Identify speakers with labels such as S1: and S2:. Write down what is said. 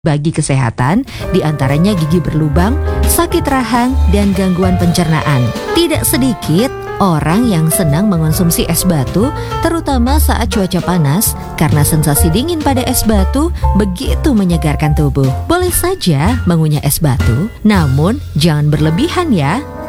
S1: bagi kesehatan, diantaranya gigi berlubang, sakit rahang, dan gangguan pencernaan. Tidak sedikit orang yang senang mengonsumsi es batu, terutama saat cuaca panas, karena sensasi dingin pada es batu begitu menyegarkan tubuh. Boleh saja mengunyah es batu, namun jangan berlebihan ya.